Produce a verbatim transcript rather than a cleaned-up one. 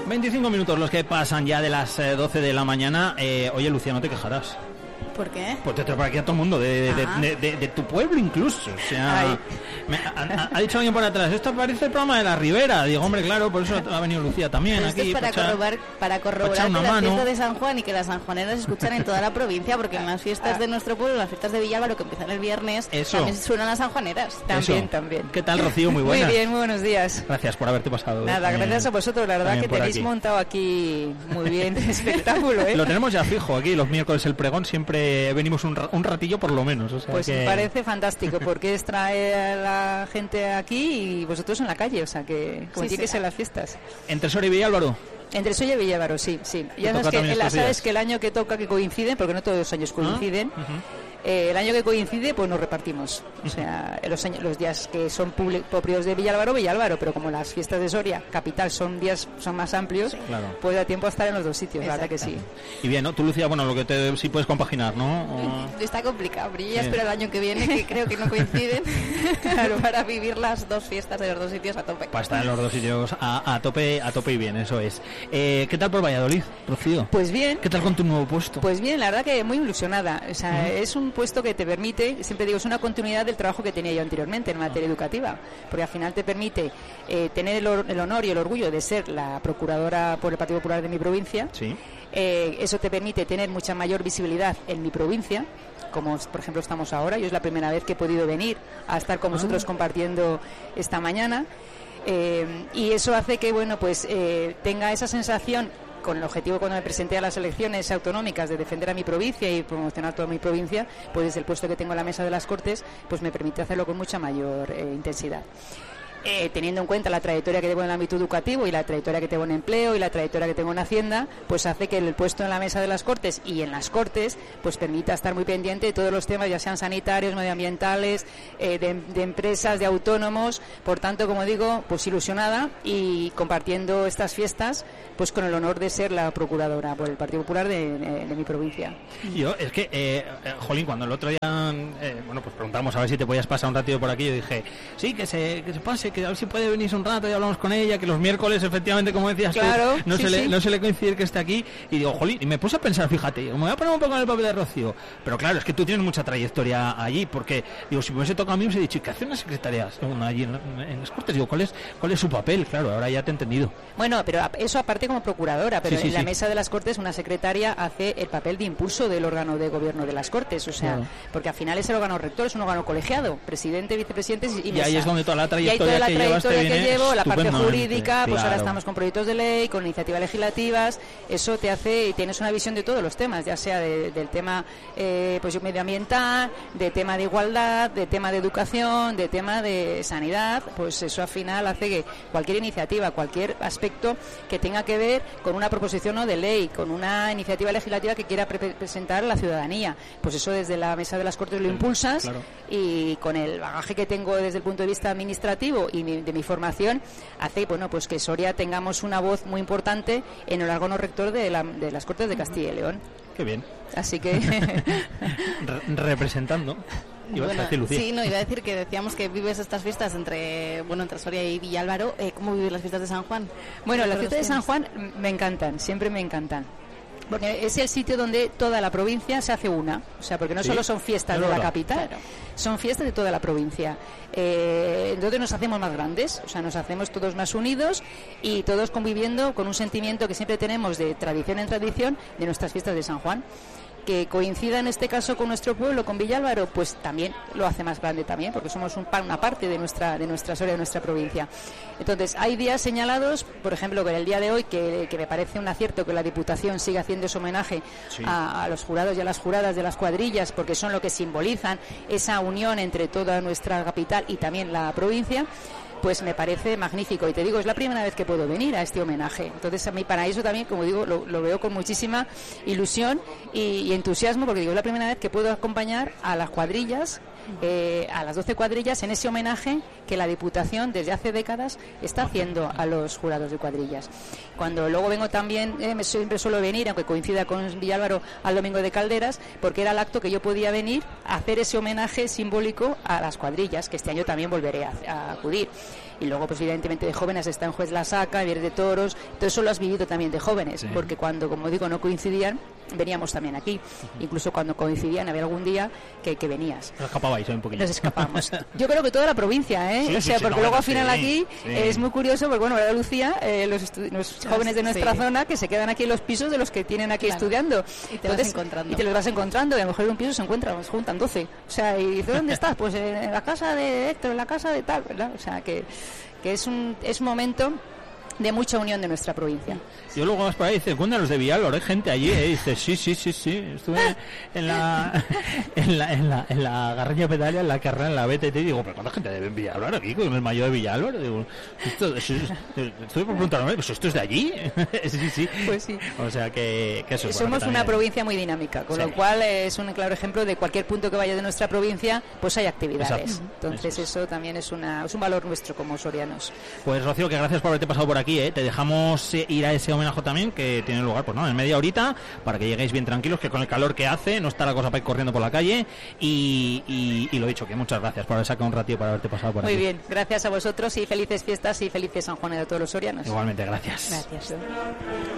veinticinco minutos los que pasan ya de las eh, doce de la mañana. Eh, oye, Lucía, no te quejarás. ¿Por qué? Pues te trae por aquí a todo el mundo, de, de, de, de, de tu pueblo incluso. O sea, me, ha, ha dicho alguien por atrás, esto parece el programa de la Ribera. Digo, hombre, claro, por eso ha venido Lucía también. Pero aquí. Esto es para para corroborar, para corroborar que la fiesta de San Juan y que las sanjuaneras escuchan en toda la provincia, porque en las fiestas de nuestro pueblo, las fiestas de Villalbaro que empiezan el viernes, eso. También suenan las sanjuaneras. También, eso. también. ¿Qué tal, Rocío? Muy buenas. Muy bien, muy buenos días. Gracias por haberte pasado. Nada, gracias a vosotros, la verdad que tenéis aquí. montado aquí muy bien el espectáculo, ¿eh? Lo tenemos ya fijo aquí, los miércoles el pregón, siempre venimos un, un ratillo por lo menos. O sea pues que... me parece fantástico, porque es traer a la gente aquí y vosotros en la calle, o sea que como sí, tiene que sí. ser las fiestas. ¿Entre Soria y Villalbaro? Entre Soria y Villalbaro, sí, sí. Ya sabes que, la, sabes que el año que toca que coinciden, porque no todos los años coinciden, ¿Ah? uh-huh. Eh, el año que coincide pues nos repartimos, o sea, los, años, los días que son propios de Villalbaro, Villalbaro, pero como las fiestas de Soria, capital, son días son más amplios, sí, claro. Pues da tiempo a estar en los dos sitios. Exacto. La verdad que sí. Y bien, ¿no? Tú, Lucía, bueno, lo que te sí puedes compaginar, ¿no? O... Está complicado, pero yo ya sí. espero el año que viene, que creo que no coinciden, claro, para vivir las dos fiestas de los dos sitios a tope. Para estar en los dos sitios a, a tope a tope y bien, eso es. Eh, ¿Qué tal por Valladolid, Rocío? Pues bien. ¿Qué tal con tu nuevo puesto? Pues bien, la verdad que muy ilusionada, o sea, uh-huh. es un puesto que te permite, siempre digo, es una continuidad del trabajo que tenía yo anteriormente en materia educativa, porque al final te permite eh, tener el, el honor y el orgullo de ser la procuradora por el Partido Popular de mi provincia. Sí. Eh, eso te permite tener mucha mayor visibilidad en mi provincia, como por ejemplo estamos ahora. Yo es la primera vez que he podido venir a estar con vosotros ah. compartiendo esta mañana, eh, y eso hace que, bueno, pues eh, tenga esa sensación, con el objetivo cuando me presenté a las elecciones autonómicas de defender a mi provincia y promocionar toda mi provincia, pues desde el puesto que tengo en la mesa de las Cortes, pues me permite hacerlo con mucha mayor eh, intensidad. Eh, teniendo en cuenta la trayectoria que tengo en el ámbito educativo y la trayectoria que tengo en empleo y la trayectoria que tengo en Hacienda, pues hace que el puesto en la mesa de las Cortes y en las Cortes pues permita estar muy pendiente de todos los temas, ya sean sanitarios, medioambientales, eh, de, de empresas, de autónomos. Por tanto, como digo, pues ilusionada y compartiendo estas fiestas pues con el honor de ser la procuradora por el Partido Popular de, de, de mi provincia. Yo, es que, eh, eh, Jolín, cuando el otro día, eh, bueno, pues preguntamos a ver si te podías pasar un ratito por aquí, yo dije, sí, que se, que se pase, que a ver si puede venir un rato y hablamos con ella, que los miércoles, efectivamente, como decías claro, tú, no, sí, se sí. le, no se le coincide que esté aquí, y digo, jolín, y me puse a pensar, fíjate, me voy a poner un poco en el papel de Rocío, pero claro, es que tú tienes mucha trayectoria allí, porque, digo, si me hubiese tocado a mí, me hubiese dicho, ¿qué hace una secretaria allí en, en las Cortes? Digo, ¿cuál es, ¿cuál es su papel? Claro, ahora ya te he entendido. Bueno, pero eso aparte como procuradora, pero sí, sí, en la sí. mesa de las Cortes una secretaria hace el papel de impulso del órgano de gobierno de las Cortes, o sea, claro. porque al final es el órgano rector, es un órgano colegiado, presidente, vicepresidentes y, y mesa. Y ahí es donde toda la trayectoria, la que, trayectoria llevas que llevo, la parte jurídica, claro. pues ahora estamos con proyectos de ley, con iniciativas legislativas, eso te hace, y tienes una visión de todos los temas, ya sea de, del tema eh, pues medioambiental, de tema de igualdad, de tema de educación, de tema de sanidad, pues eso al final hace que cualquier iniciativa, cualquier aspecto que tenga que ver con una proposición no de ley, con una iniciativa legislativa que quiera pre- presentar la ciudadanía, pues eso desde la mesa de las Cortes lo impulsas, claro. Y con el bagaje que tengo desde el punto de vista administrativo y mi, de mi formación, hace bueno pues que Soria tengamos una voz muy importante en el órgano rector de, la, de las Cortes de Castilla y León. Qué bien. Así que Re- representando. Bueno, a decir, sí, no, iba a decir que decíamos que vives estas fiestas entre bueno entre Soria y Villalbaro. Eh, ¿Cómo vives las fiestas de San Juan? Bueno, las fiestas de San Juan me encantan, siempre me encantan. Porque es el sitio donde toda la provincia se hace una, o sea, porque no ¿Sí? solo son fiestas claro, de la capital, claro. son fiestas de toda la provincia. Eh, entonces nos hacemos más grandes, o sea, nos hacemos todos más unidos y todos conviviendo con un sentimiento que siempre tenemos de tradición en tradición de nuestras fiestas de San Juan. Que coincida en este caso con nuestro pueblo, con Villalbaro, pues también lo hace más grande también, porque somos un, una parte de nuestra de nuestra Soria, de nuestra provincia. Entonces, hay días señalados, por ejemplo, que el día de hoy, que, que me parece un acierto que la Diputación siga haciendo ese homenaje sí. a, a los jurados y a las juradas de las cuadrillas, porque son lo que simbolizan esa unión entre toda nuestra capital y también la provincia. Pues me parece magnífico y te digo, es la primera vez que puedo venir a este homenaje, entonces a mí para eso también, como digo, lo, lo veo con muchísima ilusión y, y entusiasmo, porque digo, es la primera vez que puedo acompañar a las cuadrillas, eh, a las doce cuadrillas en ese homenaje que la Diputación desde hace décadas está haciendo a los jurados de cuadrillas. Cuando luego vengo también, eh, me siempre suelo venir, aunque coincida con Villalbaro, al Domingo de Calderas, porque era el acto que yo podía venir a hacer ese homenaje simbólico a las cuadrillas, que este año también volveré a, a acudir. y luego pues evidentemente de jóvenes está en Juez La Saca, Vier de Toros, todo eso lo has vivido también de jóvenes, sí. Porque cuando, como digo, no coincidían, veníamos también aquí, uh-huh. Incluso cuando coincidían había algún día que, que venías. Nos escapabais un poquito. Nos escapamos. Yo creo que toda la provincia, ¿eh? Sí, o sea, sí, porque sí, luego no, al final sí, aquí sí. Eh, es muy curioso, porque bueno, ¿verdad, Lucía? Eh, los, estu- los jóvenes de nuestra sí. zona que se quedan aquí en los pisos de los que tienen aquí claro. estudiando. Y te Entonces, vas encontrando. Y te los vas encontrando, y a lo mejor en un piso se encuentran, se juntan doce. O sea, ¿y dice, dónde estás? Pues en la casa de Héctor, en la casa de tal, ¿verdad? O sea, que, que es un es un momento de mucha unión de nuestra provincia. Yo luego vas por ahí y dices, cuéntanos de Villalba, hay gente allí, ¿eh? Y dices, sí, sí, sí, sí, estuve en la en la, en la, en la Garreña Pedalia, en la carrera, en la B T T, y digo, pero ¿cuánta gente debe Villalba aquí con el mayor de Villalba? Digo, esto, esto, esto, estoy por preguntarme, pues esto es de allí. Sí, sí. Pues sí. O sea que, que eso somos una provincia muy dinámica, con sí. lo cual es un claro ejemplo de cualquier punto que vaya de nuestra provincia, pues hay actividades. Exacto. Entonces eso, eso también es una es un valor nuestro como sorianos. Pues Rocío, que gracias por haberte pasado por aquí, ¿eh? Te dejamos eh, ir a ese homenaje también que tiene lugar, pues no, en media horita, para que lleguéis bien tranquilos, que con el calor que hace no está la cosa para ir corriendo por la calle y, y, y lo dicho, que muchas gracias por haber sacado un ratito para haberte pasado por muy aquí. Muy bien, gracias a vosotros y felices fiestas y felices San Juan de todos los sorianos. Igualmente, gracias. Gracias.